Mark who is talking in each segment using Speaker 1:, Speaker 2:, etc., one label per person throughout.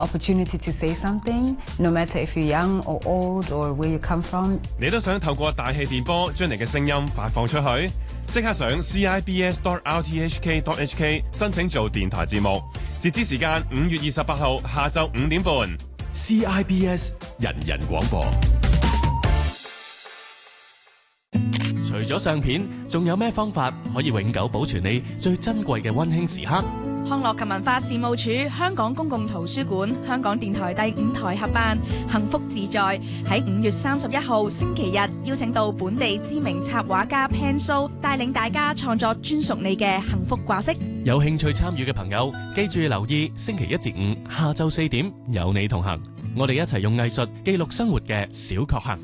Speaker 1: opportunity to say something, no matter if you're young or old or where you come from.
Speaker 2: 你都想透過大氣電波將你嘅聲音發放出去？即刻上 CIBS.RTHK.HK 申請做電台節目，截止時間5月28號下晝5點半。
Speaker 3: CIBS 人人廣播。
Speaker 4: 除咗相片，仲有咩方法可以永久保存你最珍貴嘅溫馨時刻？
Speaker 5: 康樂及文化事務署、香港公共圖書館、香港電台第5台合辦幸福自在，喺5月31號星期日邀請到本地知名插畫家 Pan So 帶領大家創作專屬你嘅幸福掛飾。
Speaker 4: 有興趣參與嘅朋友，記住留意星期1至5下晝4點，有你同行，我哋一齊用藝術記錄生活嘅小確幸。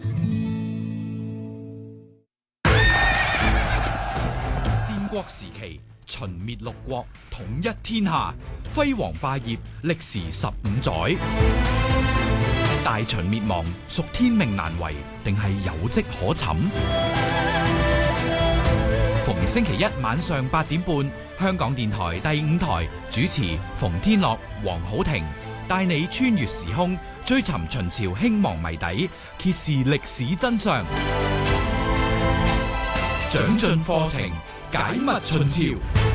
Speaker 6: 戰國時期，秦滅六國，統一天下，輝煌霸業，歷時15載。大秦滅亡，屬天命難違，定係有跡可尋？逢星期一晚上8點半，香港電台第5台主持馮天樂、黃好庭，帶你穿越時空，追尋秦朝興亡謎底，揭示歷史真相。長進課程，解密秦朝。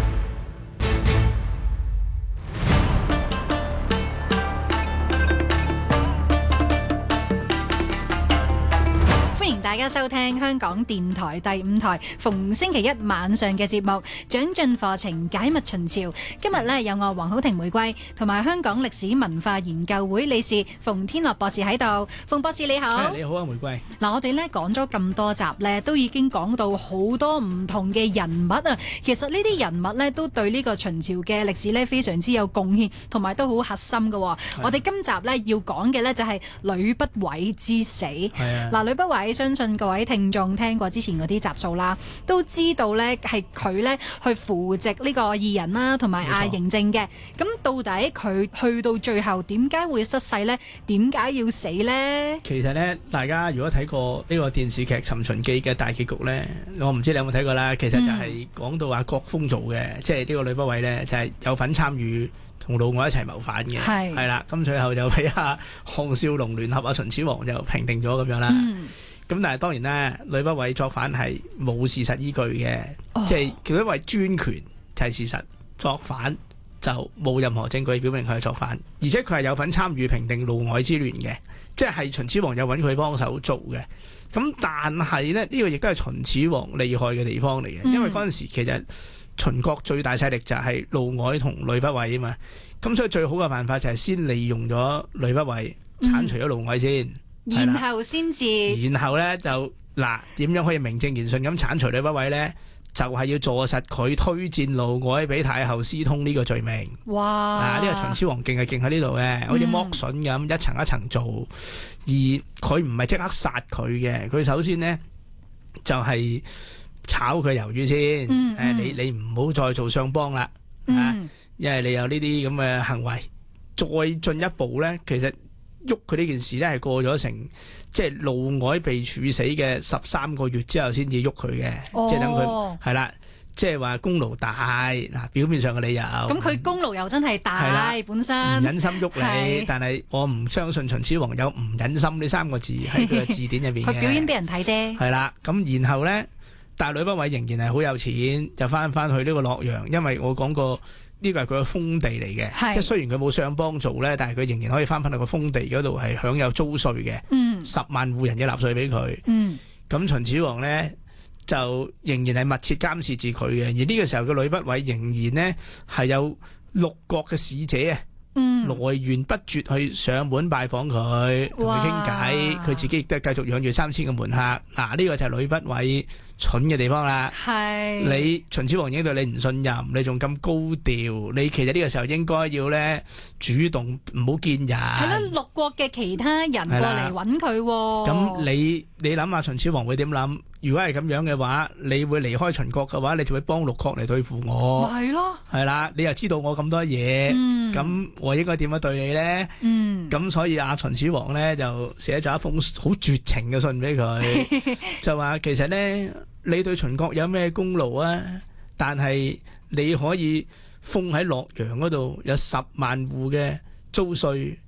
Speaker 7: 大家收聽香港電台第5台逢星期一晚上嘅節目《長進課程解密秦朝》。今日咧有我黃好庭玫瑰同埋香港歷史文化研究會理事馮天樂博士喺度。馮博士你好。
Speaker 8: 你好啊，玫瑰。
Speaker 7: 嗱，我哋咧講咗咁多集咧，都已經講到好多唔同嘅人物啊。其實呢啲人物咧都對呢個秦朝嘅歷史咧非常之有貢獻，同埋都好核心嘅。我哋今集咧要講嘅咧就係呂不韋之死。嗱，呂不韋相信各位聽眾聽過之前嗰啲集數啦，都知道咧係佢咧去扶植呢個異人啦，同埋亞嬴政嘅。咁到底佢去到最後點解會失勢呢？點解要死呢？
Speaker 8: 其實咧，大家如果睇過呢個電視劇《尋秦記》嘅大結局咧，我唔知你有冇睇過啦。其實就係講到話郭封做嘅，即係呢個呂不韋咧，就係有份參與同嫪毐一齊謀反嘅，係啦。咁最後就俾項少龍聯合秦始皇就平定咗咁樣啦。咁但係當然啦，呂不韋作反係冇事實依據嘅，即係佢因為專權就係事實，作反就冇任何證據表明佢係作反，而且佢係有份參與平定嫪毐之亂嘅，即係秦始皇有揾佢幫手做嘅。咁但係呢，呢個亦都係秦始皇厲害嘅地方嚟嘅，因為嗰陣時其實秦國最大勢力就係嫪毐同呂不韋啊嘛，咁所以最好嘅辦法就係先利用咗呂不韋，剷除咗嫪毐先。
Speaker 7: 然後先至，
Speaker 8: 然後咧就嗱，點樣可以名正言順咁剷除呂不韋咧？就係要坐實佢推薦嫪毐俾太后私通呢個罪名。哇！呢個秦始皇勁係勁喺呢度嘅，好似剝筍咁一層一層做，而佢唔係即刻殺佢嘅，佢首先呢，就係炒佢魷魚先。你唔好再做相幫啦，因為你有呢啲咁嘅行為，再進一步咧，其實。喐佢呢件事咧係過咗成即係嫪毐被處死嘅13個月之後先至喐佢嘅，即係等佢係啦，即係話功勞大嗱，表面上嘅理由。咁
Speaker 7: 佢功勞又真係大，本身
Speaker 8: 唔忍心喐你，但係我唔相信秦始皇有唔忍心呢3個字喺佢嘅字典入邊嘅。
Speaker 7: 佢表演俾人睇啫。
Speaker 8: 係啦，咁然後咧，但係呂不韋仍然係好有錢，就翻去呢個洛陽，因為我講過。呢個係佢嘅封地嚟嘅，即係雖然佢冇相幫做咧，但係佢仍然可以翻去個封地嗰度係享有租稅嘅，10萬戶人嘅納稅俾佢。咁秦始皇咧就仍然係密切監視住佢嘅，而呢個時候嘅呂不韋仍然呢係有6國嘅使者啊，來源不絕去上門拜訪佢，同佢傾偈，佢自己亦都係繼續養住3000個門客。嗱，呢個就係呂不韋蠢嘅地方啦。你秦始皇已經對你唔信任，你仲咁高調，你其實呢個時候應該要咧主動，唔好見人。係
Speaker 7: 咯，6國嘅其他人過嚟揾佢。
Speaker 8: 咁你諗下秦始皇會點諗？如果係咁樣嘅話，你會離開秦國嘅話，你就會幫6國嚟對付我。
Speaker 7: 係咯，
Speaker 8: 係啦，你又知道我咁多嘢，咁我應該點樣對你咧？咁所以秦始皇咧就寫咗一封好絕情嘅信俾佢，就話其實咧你對秦國有咩功勞啊？但係你可以封喺洛陽嗰度有10萬戶嘅租稅，